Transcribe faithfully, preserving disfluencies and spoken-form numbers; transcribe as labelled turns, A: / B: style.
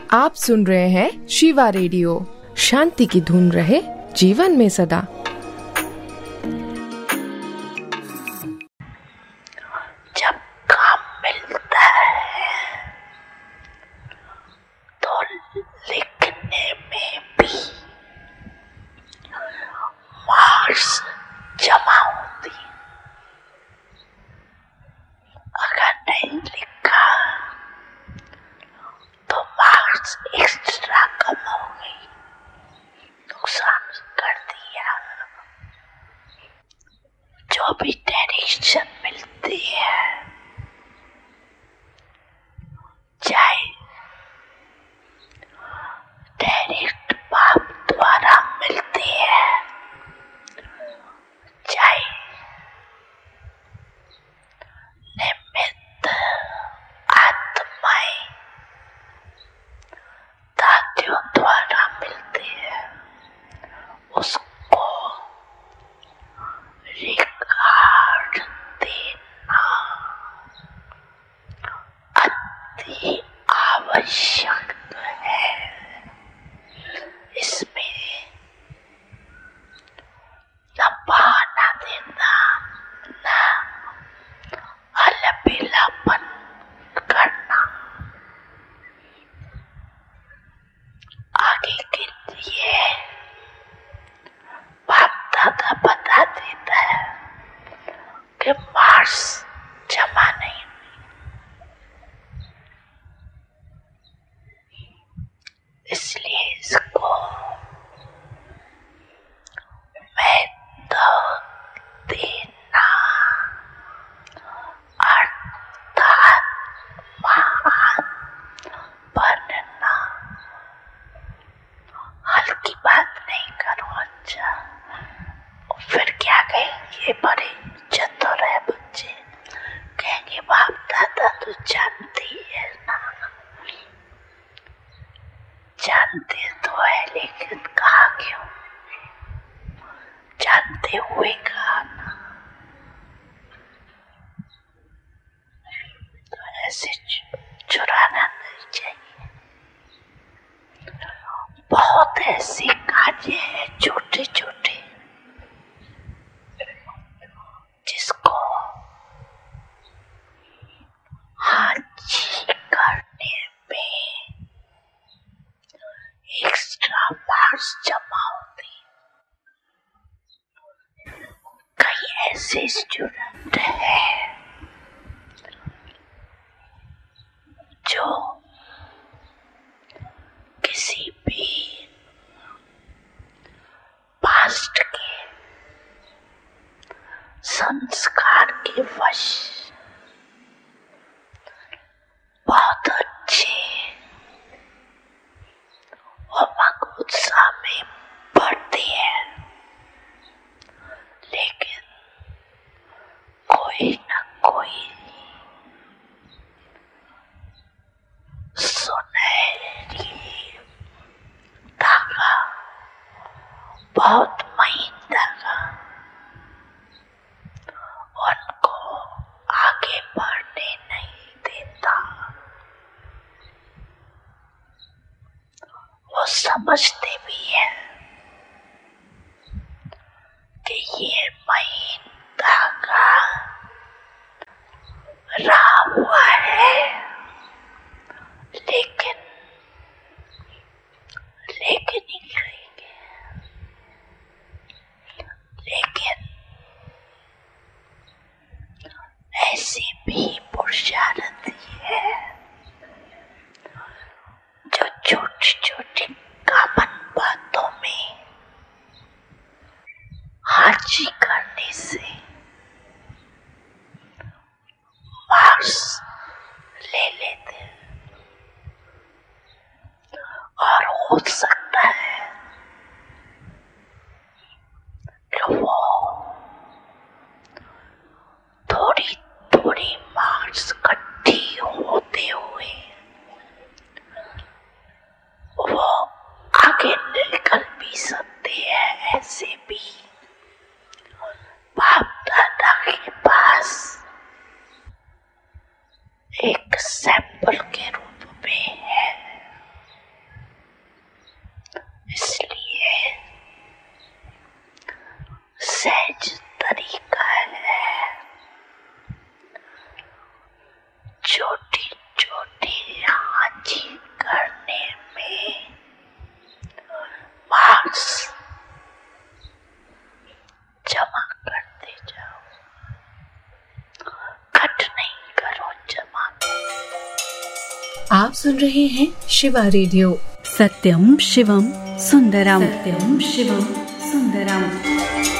A: आप सुन रहे हैं शिवा रेडियो। शांति की धुन रहे जीवन में सदा।
B: जब काम मिलता है तो लिखने में भी मार्क्स जमा होती। अगर नहीं लिखा तो मार्क्स एक्स्ट्रा कम हो गई, नुकसान कर दिया। जो भी डायरेक्शन मिलती है, चाहे डायरेक्ट बाप द्वारा मिलती है, चाहे निमित्त आत्माएं दादियों द्वारा मिलती है, उसको रिकॉर्ड देना अति आवश्यक है। इसमें न बहाना देना, न अलबेलापन करना। आगे के लिए बाप दादा बता देता है कि मार्क्स जमा नहीं हुई, इसलिए इसको महत्व देना अर्थात महान बनना। हल्की बात नहीं करो। अच्छा, फिर क्या कहेंगे बड़े चतुर है बच्चे, कहेंगे बाप दादा तो जानती है ना। जानते तो है, लेकिन कहा क्यों? जानते हुए कहा ना। तो ऐसे चुराना नहीं चाहिए। बहुत ऐसे कार्य हैं छोटे छोटे जिसको हाजी करने में एक्स्ट्रा मार्क्स जमा होती। कई ऐसे स्टूडेंट हैं जो किसी भी पास्ट के संस्कार के वश बहुत अच्छे उमंग उत्साह में पढ़ते हैं, लेकिन कोई न कोई सुनहरी धागा, बहुत महीन धागा उनको आगे बढ़ने नहीं देता। वो समझते भी हैं कि ये महीन धागा रहा हुआ है, लेकिन लेकिन ही करेंगे। लेकिन ऐसी भी पुरुषार्थी है जो छोटी छोटी कामन बातों में हाजी करने से मार्क्स
A: आप सुन रहे हैं शिवा रेडियो।
C: सत्यम शिवम सुंदरम, सत्यम शिवम सुंदरम।